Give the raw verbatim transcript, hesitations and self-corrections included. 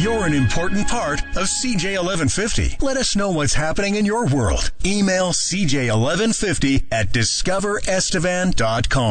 You're an important part of C J eleven fifty. Let us know what's happening in your world. Email C J eleven fifty at discover estevan dot com.